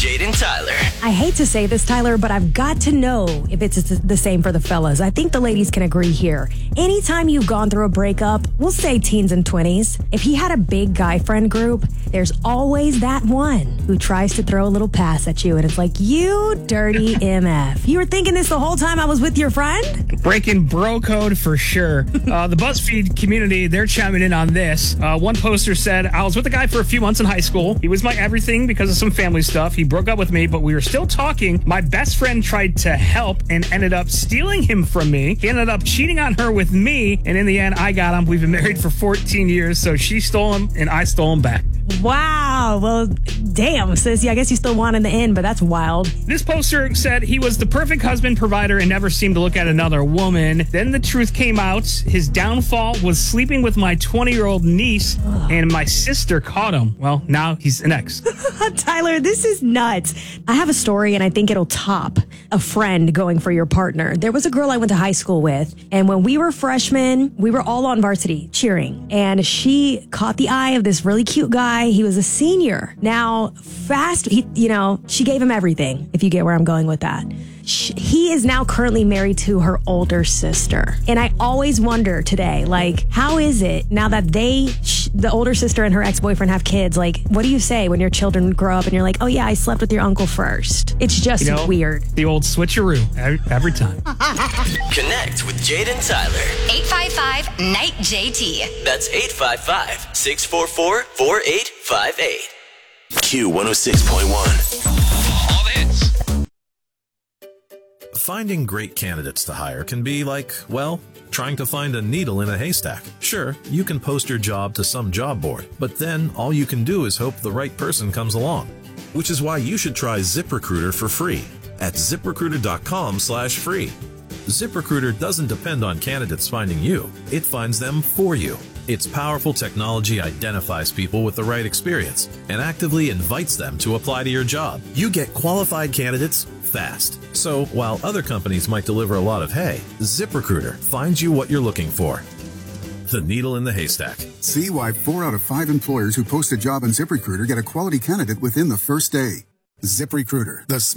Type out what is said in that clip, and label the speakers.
Speaker 1: Jade and Tyler.
Speaker 2: I hate to say this, Tyler, but I've got to know if it's the same for the fellas. I think the ladies can agree here. Anytime you've gone through a breakup, we'll say teens and 20s, if he had a big guy friend group, there's always that one who tries to throw a little pass at you, and it's like, you dirty MF. You were thinking this the whole time I was with your friend?
Speaker 3: Breaking bro code for sure. The BuzzFeed community, they're chiming in on this. One poster said, I was with a guy for a few months in high school. He was my everything because of some family stuff. He broke up with me, but we were still talking. My best friend tried to help and ended up stealing him from me. He ended up cheating on her with me, and in the end, I got him. We've been married for 14 years, so she stole him, and I stole him back.
Speaker 2: Wow. Well, damn, sis. Yeah, I guess you still won in the end, but that's wild.
Speaker 3: This poster said he was the perfect husband, provider, and never seemed to look at another woman. Then the truth came out. His downfall was sleeping with my 20-year-old niece, and my sister caught him. Well, now he's an ex.
Speaker 2: Tyler, this is nuts. I have a story, and I think it'll top a friend going for your partner. There was a girl I went to high school with, and when we were freshmen, we were all on varsity cheering, and she caught the eye of this really cute guy. He was a senior. Now, she gave him everything, if you get where I'm going with that. He is now currently married to her older sister. And I always wonder today, like, how is it now that the older sister and her ex-boyfriend have kids? Like, what do you say when your children grow up and you're like, oh yeah, I slept with your uncle first? It's just weird.
Speaker 3: The old switcheroo every time.
Speaker 1: Connect with Jade and Tyler.
Speaker 4: 855-NIGHT-JT.
Speaker 1: That's 855-644-4858. Q106.1.
Speaker 5: All the hits.
Speaker 6: Finding great candidates to hire can be like, well, trying to find a needle in a haystack. Sure, you can post your job to some job board, but then all you can do is hope the right person comes along. Which is why you should try ZipRecruiter for free at ZipRecruiter.com/free. ZipRecruiter doesn't depend on candidates finding you. It finds them for you. Its powerful technology identifies people with the right experience and actively invites them to apply to your job. You get qualified candidates fast. So while other companies might deliver a lot of hay, ZipRecruiter finds you what you're looking for. The needle in the haystack.
Speaker 7: See why 4 out of 5 employers who post a job on ZipRecruiter get a quality candidate within the first day. ZipRecruiter, the